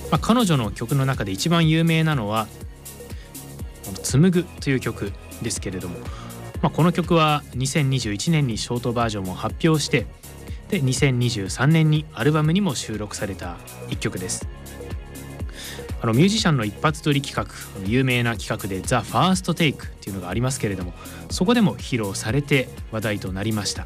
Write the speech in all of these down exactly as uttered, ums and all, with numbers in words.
まあ、彼女の曲の中で一番有名なのは紡ぐという曲ですけれども、まあ、この曲はにせんにじゅういちねんにショートバージョンを発表して、でにせんにじゅうさんねんにアルバムにも収録された一曲です。あのミュージシャンの一発撮り企画、有名な企画でザ・ファーストテイクっていうのがありますけれども、そこでも披露されて話題となりました。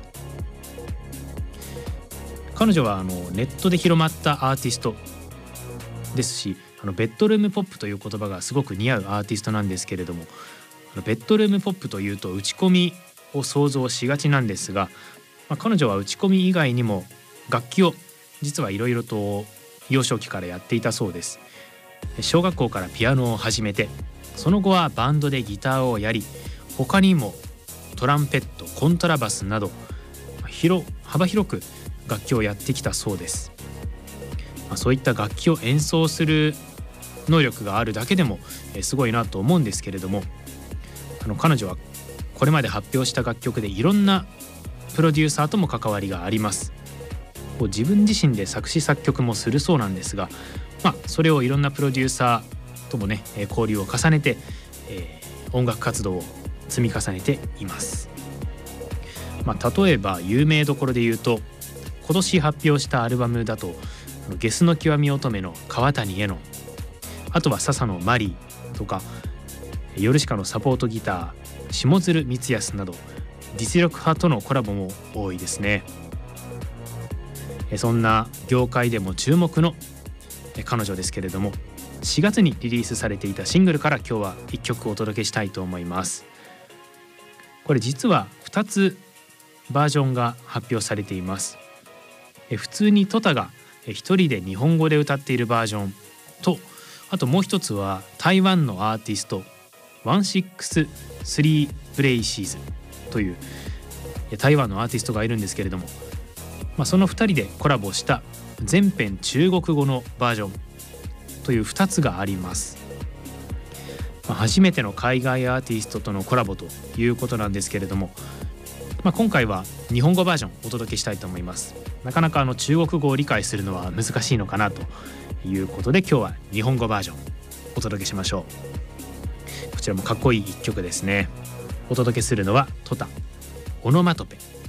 彼女はあのネットで広まったアーティストですし、あのベッドルームポップという言葉がすごく似合うアーティストなんですけれども、あのベッドルームポップというと打ち込みを想像しがちなんですが、まあ、彼女は打ち込み以外にも楽器を実はいろいろと幼少期からやっていたそうです。小学校からピアノを始めて、その後はバンドでギターをやり、他にもトランペット、コントラバスなど広幅広く楽器をやってきたそうです。まあ、そういった楽器を演奏する能力があるだけでもすごいなと思うんですけれども、あの彼女はこれまで発表した楽曲でいろんなプロデューサーとも関わりがあります。こう自分自身で作詞作曲もするそうなんですが、まあ、それをいろんなプロデューサーともね交流を重ねて、えー、音楽活動を積み重ねています。まあ、例えば有名どころで言うと、今年発表したアルバムだとゲスの極み乙女の川谷絵音、あとは笹野マリーとかヨルシカのサポートギター下鶴光康など実力派とのコラボも多いですね。そんな業界でも注目の彼女ですけれども、しがつにリリースされていたシングルから今日はいっきょくお届けしたいと思います。これ実はふたつバージョンが発表されています。普通にトタが一人で日本語で歌っているバージョンと、あともう一つは台湾のアーティストワンシックススリープレイシーズという台湾のアーティストがいるんですけれども、まあ、そのふたりでコラボした全編中国語のバージョンというふたつがあります。まあ、初めての海外アーティストとのコラボということなんですけれども、まあ、今回は日本語バージョンをお届けしたいと思います。なかなかあの中国語を理解するのは難しいのかなということで、今日は日本語バージョンお届けしましょう。こちらもかっこいい一曲ですね。お届けするのはトタオノマトペ。